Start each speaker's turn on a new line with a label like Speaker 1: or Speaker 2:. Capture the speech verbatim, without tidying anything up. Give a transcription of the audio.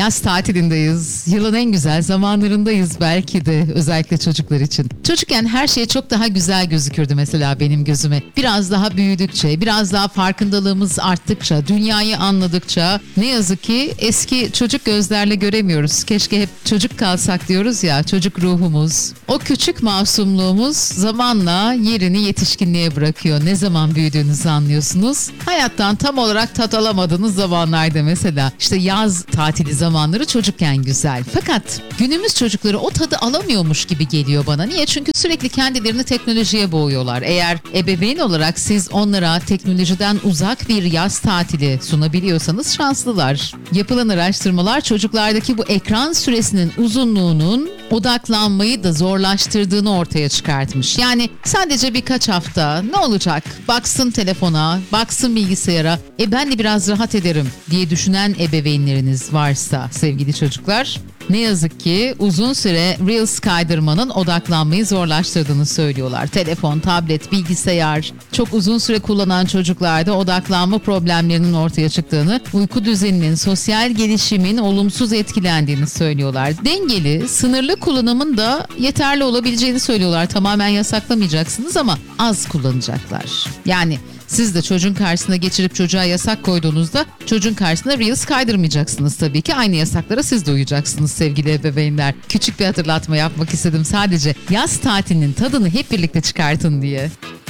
Speaker 1: Yaz tatilindeyiz. Yılın en güzel zamanlarındayız belki de, özellikle çocuklar için. Çocukken her şey çok daha güzel gözükürdü mesela benim gözüme. Biraz daha büyüdükçe, biraz daha farkındalığımız arttıkça, dünyayı anladıkça ne yazık ki eski çocuk gözlerle göremiyoruz. Keşke hep çocuk kalsak diyoruz ya, çocuk ruhumuz. O küçük masumluğumuz zamanla yerini yetişkinliğe bırakıyor. Ne zaman büyüdüğünüzü anlıyorsunuz. Hayattan tam olarak tat alamadığınız zamanlarda mesela. İşte yaz tatili zamanları çocukken güzel. Fakat günümüz çocukları o tadı alamıyormuş gibi geliyor bana. Niye? Çünkü sürekli kendilerini teknolojiye boğuyorlar. Eğer ebeveyn olarak siz onlara teknolojiden uzak bir yaz tatili sunabiliyorsanız şanslılar. Yapılan araştırmalar çocuklardaki bu ekran süresinin uzunluğunun odaklanmayı da zorlaştırdığını ortaya çıkartmış. Yani sadece birkaç hafta ne olacak? Baksın telefona, baksın bilgisayara, e ben de biraz rahat ederim diye düşünen ebeveynleriniz varsa sevgili çocuklar, ne yazık ki uzun süre Reels kaydırmanın odaklanmayı zorlaştırdığını söylüyorlar. Telefon, tablet, bilgisayar çok uzun süre kullanan çocuklarda odaklanma problemlerinin ortaya çıktığını, uyku düzeninin, sosyal gelişimin olumsuz etkilendiğini söylüyorlar. Dengeli, sınırlı kullanımın da yeterli olabileceğini söylüyorlar. Tamamen yasaklamayacaksınız ama az kullanacaklar. Yani siz de çocuğun karşısına geçirip çocuğa yasak koyduğunuzda çocuğun karşısına Reels kaydırmayacaksınız tabii ki. Aynı yasaklara siz de uyacaksınız sevgili ebeveynler. Küçük bir hatırlatma yapmak istedim sadece. Yaz tatilinin tadını hep birlikte çıkartın diye.